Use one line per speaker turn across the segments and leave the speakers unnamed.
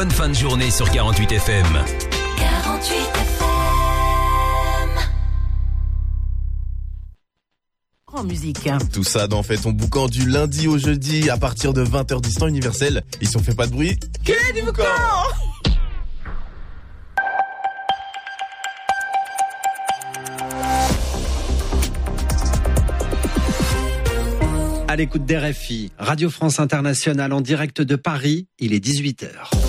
bonne fin de journée sur 48 FM.
48 FM.
En musique.
Tout ça dans Fait ton boucan du lundi au jeudi à partir de 20h10 temps universel. Ils sont fait pas de bruit. Quel est du boucan?
À l'écoute d'RFI, Radio France Internationale en direct de Paris, il est 18h.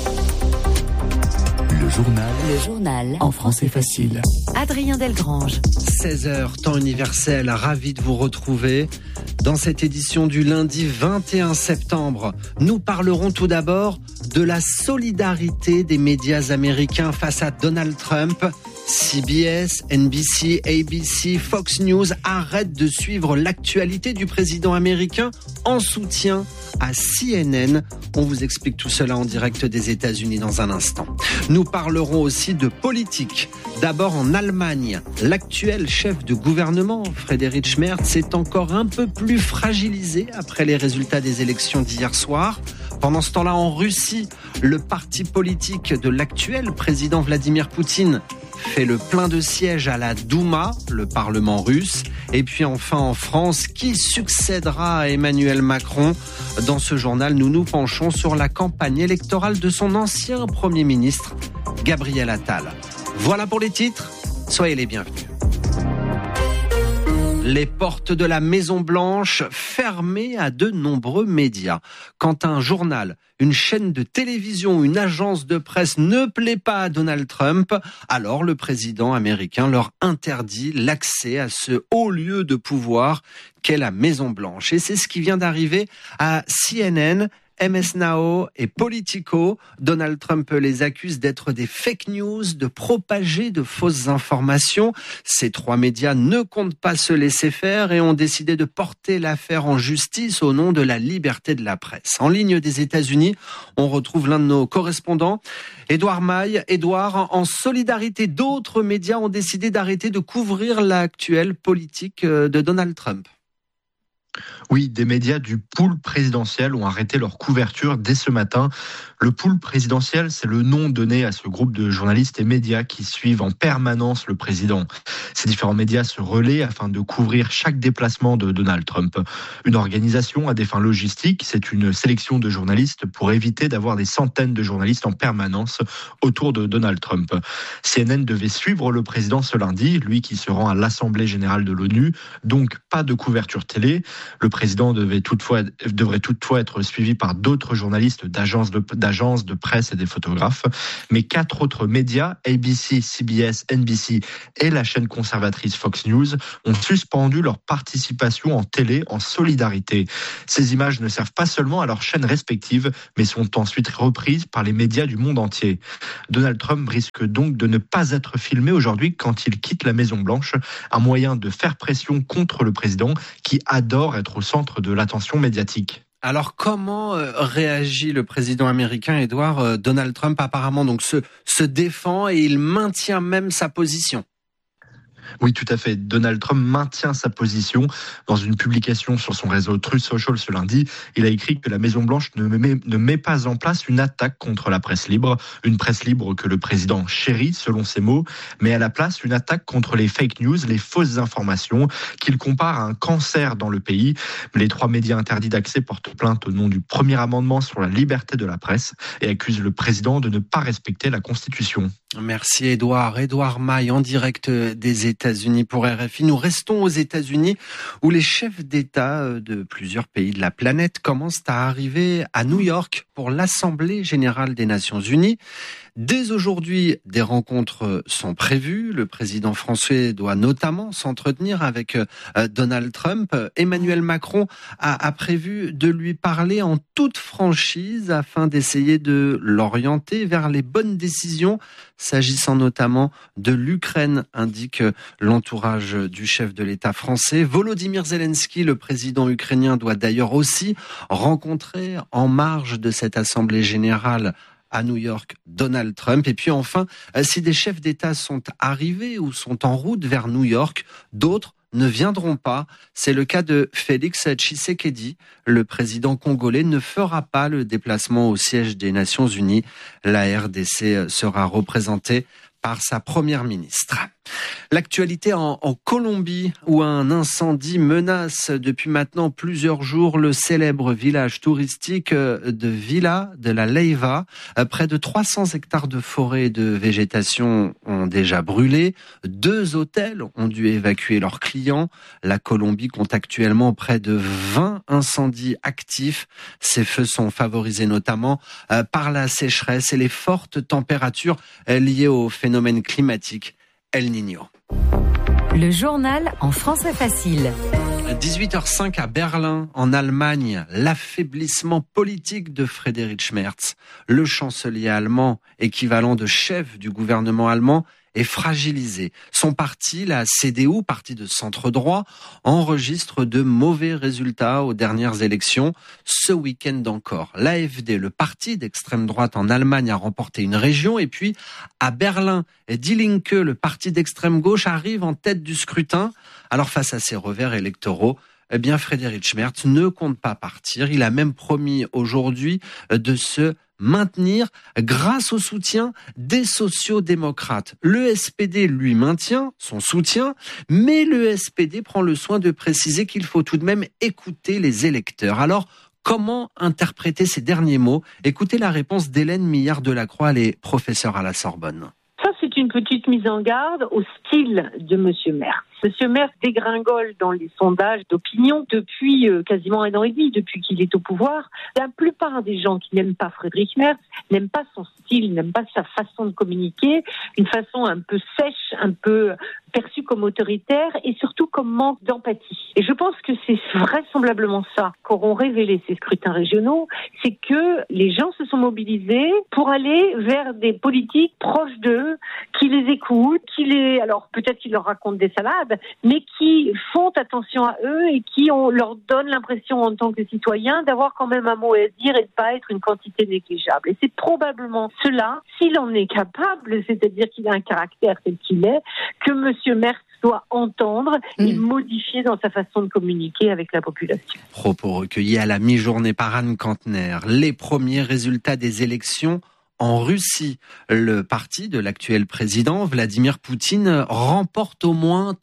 Le journal en français facile.
Adrien Delgrange.
16h, temps universel, ravi de vous retrouver. Dans cette édition du lundi 21 septembre, nous parlerons tout d'abord de la solidarité des médias américains face à Donald Trump. CBS, NBC, ABC, Fox News arrêtent de suivre l'actualité du président américain en soutien à CNN. On vous explique tout cela en direct des États-Unis dans un instant. Nous parlerons aussi de politique. D'abord en Allemagne, l'actuel chef de gouvernement, Friedrich Merz, est encore un peu plus fragilisé après les résultats des élections d'hier soir. Pendant ce temps-là, en Russie, le parti politique de l'actuel président Vladimir Poutine fait le plein de sièges à la Douma, le Parlement russe. Et puis enfin en France, qui succédera à Emmanuel Macron? Dans ce journal, nous nous penchons sur la campagne électorale de son ancien Premier ministre, Gabriel Attal. Voilà pour les titres, soyez les bienvenus. Les portes de la Maison-Blanche fermées à de nombreux médias. Quand un journal, une chaîne de télévision, une agence de presse ne plaît pas à Donald Trump, alors le président américain leur interdit l'accès à ce haut lieu de pouvoir qu'est la Maison-Blanche. Et c'est ce qui vient d'arriver à CNN, MS Now et Politico. Donald Trump les accuse d'être des fake news, de propager de fausses informations. Ces trois médias ne comptent pas se laisser faire et ont décidé de porter l'affaire en justice au nom de la liberté de la presse. En ligne des États-Unis, on retrouve l'un de nos correspondants, Édouard Maille. Édouard, en solidarité, d'autres médias ont décidé d'arrêter de couvrir l'actuelle politique de Donald Trump.
Oui, des médias du pool présidentiel ont arrêté leur couverture dès ce matin. Le pool présidentiel, c'est le nom donné à ce groupe de journalistes et médias qui suivent en permanence le président. Ces différents médias se relaient afin de couvrir chaque déplacement de Donald Trump. Une organisation à des fins logistiques, c'est une sélection de journalistes pour éviter d'avoir des centaines de journalistes en permanence autour de Donald Trump. CNN devait suivre le président ce lundi, lui qui se rend à l'Assemblée générale de l'ONU, donc pas de couverture télé. Le président devrait toutefois être suivi par d'autres journalistes d'agences de presse et des photographes. Mais 4 autres médias, ABC, CBS, NBC et la chaîne conservatrice Fox News, ont suspendu leur participation en télé en solidarité. Ces images ne servent pas seulement à leurs chaînes respectives, mais sont ensuite reprises par les médias du monde entier. Donald Trump risque donc de ne pas être filmé aujourd'hui quand il quitte la Maison-Blanche, un moyen de faire pression contre le président qui adore être au centre de l'attention médiatique.
Alors comment réagit le président américain, Édouard? Donald Trump apparemment donc se défend et il maintient même sa position.
Oui, tout à fait. Donald Trump maintient sa position. Dans une publication sur son réseau Truth Social ce lundi, il a écrit que la Maison-Blanche ne met pas en place une attaque contre la presse libre, une presse libre que le président chérit, selon ses mots, mais à la place une attaque contre les fake news, les fausses informations, qu'il compare à un cancer dans le pays. Les 3 médias interdits d'accès portent plainte au nom du premier amendement sur la liberté de la presse et accusent le président de ne pas respecter la Constitution.
Merci Édouard. Édouard Maille en direct des États-Unis pour RFI. Nous restons aux États-Unis où les chefs d'État de plusieurs pays de la planète commencent à arriver à New York pour l'Assemblée générale des Nations Unies. Dès aujourd'hui, des rencontres sont prévues. Le président français doit notamment s'entretenir avec Donald Trump. Emmanuel Macron a prévu de lui parler en toute franchise afin d'essayer de l'orienter vers les bonnes décisions, s'agissant notamment de l'Ukraine, indique l'entourage du chef de l'État français. Volodymyr Zelensky, le président ukrainien, doit d'ailleurs aussi rencontrer en marge de cette Assemblée générale à New York, Donald Trump. Et puis enfin, si des chefs d'État sont arrivés ou sont en route vers New York, d'autres ne viendront pas. C'est le cas de Félix Tshisekedi. Le président congolais ne fera pas le déplacement au siège des Nations Unies. La RDC sera représentée par sa première ministre. L'actualité en Colombie, où un incendie menace depuis maintenant plusieurs jours le célèbre village touristique de Villa de la Leyva. Près de 300 hectares de forêt et de végétation ont déjà brûlé. 2 hôtels ont dû évacuer leurs clients. La Colombie compte actuellement près de 20 incendies actifs. Ces feux sont favorisés notamment par la sécheresse et les fortes températures liées au phénomène climatique El Niño.
Le journal en français facile.
18h05 à Berlin, en Allemagne, l'affaiblissement politique de Friedrich Merz, le chancelier allemand, équivalent de chef du gouvernement allemand, est fragilisé. Son parti, la CDU, parti de centre-droit, enregistre de mauvais résultats aux dernières élections. Ce week-end encore, l'AfD, le parti d'extrême droite en Allemagne, a remporté une région. Et puis, à Berlin, Die Linke, le parti d'extrême gauche, arrive en tête du scrutin. Alors, face à ces revers électoraux, eh bien, Friedrich Merz ne compte pas partir. Il a même promis aujourd'hui de se maintenir grâce au soutien des sociaux-démocrates. Le SPD lui maintient son soutien, mais le SPD prend le soin de préciser qu'il faut tout de même écouter les électeurs. Alors, comment interpréter ces derniers mots ? Écoutez la réponse d'Hélène Millard-Delacroix, elle est professeure à la Sorbonne.
Ça, c'est une petite mise en garde au style de M. Merz. M. Merz dégringole dans les sondages d'opinion depuis quasiment 1 an et demi, depuis qu'il est au pouvoir. La plupart des gens qui n'aiment pas Friedrich Merz n'aiment pas son style, n'aiment pas sa façon de communiquer, une façon un peu sèche, un peu perçue comme autoritaire et surtout comme manque d'empathie. Et je pense que c'est vraisemblablement ça qu'auront révélé ces scrutins régionaux, c'est que les gens se sont mobilisés pour aller vers des politiques proches d'eux, qui les écoutent, alors peut-être qu'ils leur racontent des salades, mais qui font attention à eux et qui leur donnent l'impression en tant que citoyens d'avoir quand même un mot à dire et de pas être une quantité négligeable. Et c'est probablement cela, s'il en est capable, c'est-à-dire qu'il a un caractère tel qu'il est, que M. Merz doit entendre et modifier dans sa façon de communiquer avec la population.
Propos recueillis à la mi-journée par Anne Kantner. Les premiers résultats des élections en Russie. Le parti de l'actuel président, Vladimir Poutine, remporte au moins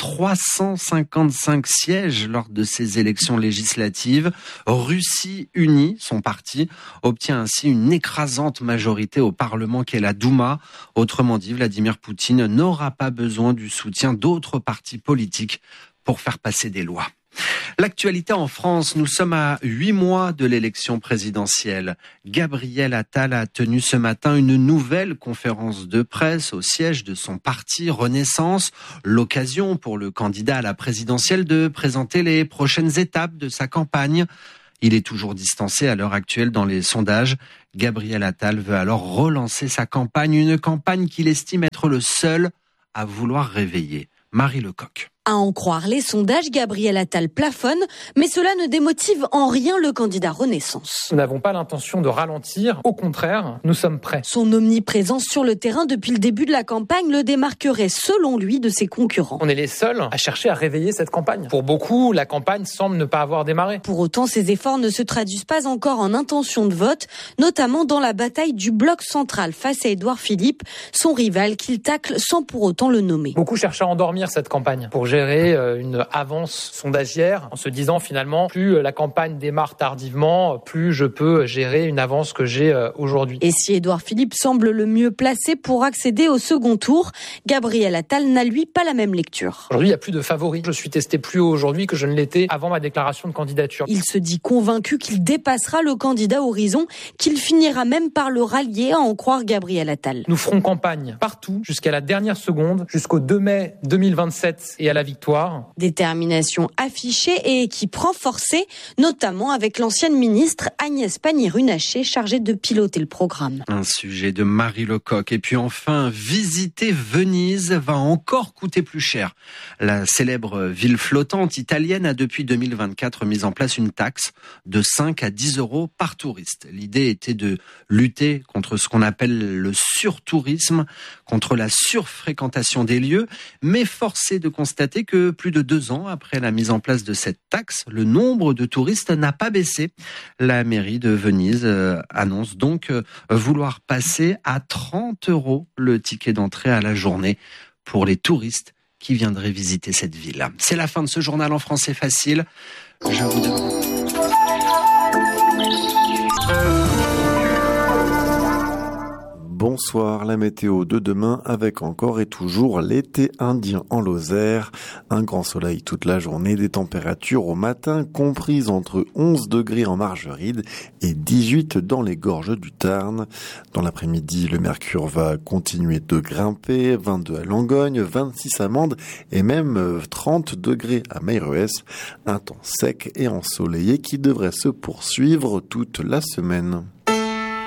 355 sièges lors de ces élections législatives. Russie Unie, son parti, obtient ainsi une écrasante majorité au Parlement qu'est la Douma. Autrement dit, Vladimir Poutine n'aura pas besoin du soutien d'autres partis politiques pour faire passer des lois. L'actualité en France, nous sommes à 8 mois de l'élection présidentielle. Gabriel Attal a tenu ce matin une nouvelle conférence de presse au siège de son parti Renaissance. L'occasion pour le candidat à la présidentielle de présenter les prochaines étapes de sa campagne. Il est toujours distancé à l'heure actuelle dans les sondages. Gabriel Attal veut alors relancer sa campagne, une campagne qu'il estime être le seul à vouloir réveiller. Marie Lecoq.
À en croire les sondages, Gabriel Attal plafonne, mais cela ne démotive en rien le candidat Renaissance.
Nous n'avons pas l'intention de ralentir, au contraire, nous sommes prêts.
Son omniprésence sur le terrain depuis le début de la campagne le démarquerait selon lui de ses concurrents.
On est les seuls à chercher à réveiller cette campagne. Pour beaucoup, la campagne semble ne pas avoir démarré.
Pour autant, ces efforts ne se traduisent pas encore en intention de vote, notamment dans la bataille du bloc central face à Édouard Philippe, son rival qu'il tacle sans pour autant le nommer.
Beaucoup cherchent à endormir cette campagne pour gérer une avance sondagière en se disant finalement plus la campagne démarre tardivement, plus je peux gérer une avance que j'ai aujourd'hui.
Et si Édouard Philippe semble le mieux placé pour accéder au second tour, Gabriel Attal n'a lui pas la même lecture.
Aujourd'hui, il n'y a plus de favoris. Je suis testé plus haut aujourd'hui que je ne l'étais avant ma déclaration de candidature.
Il se dit convaincu qu'il dépassera le candidat Horizon, qu'il finira même par le rallier à en croire Gabriel Attal.
Nous ferons campagne partout jusqu'à la dernière seconde, jusqu'au 2 mai 2027 et à la victoire.
Détermination affichée et équipe renforcée, notamment avec l'ancienne ministre Agnès Pannier-Runacher chargée de piloter le programme.
Un sujet de Marie Lecoq. Et puis enfin, visiter Venise va encore coûter plus cher. La célèbre ville flottante italienne a depuis 2024 mis en place une taxe de 5 à 10 euros par touriste. L'idée était de lutter contre ce qu'on appelle le surtourisme, contre la surfréquentation des lieux, mais force est de constater constater que plus de 2 ans après la mise en place de cette taxe, le nombre de touristes n'a pas baissé. La mairie de Venise annonce donc vouloir passer à 30 € le ticket d'entrée à la journée pour les touristes qui viendraient visiter cette ville. C'est la fin de ce journal en français facile. Je vous demande...
Bonsoir, la météo de demain avec encore et toujours l'été indien en Lozère. Un grand soleil toute la journée, des températures au matin comprises entre 11 degrés en Margeride et 18 dans les gorges du Tarn. Dans l'après-midi, le mercure va continuer de grimper, 22 à Langogne, 26 à Mende et même 30 degrés à Meyrues. Un temps sec et ensoleillé qui devrait se poursuivre toute la semaine.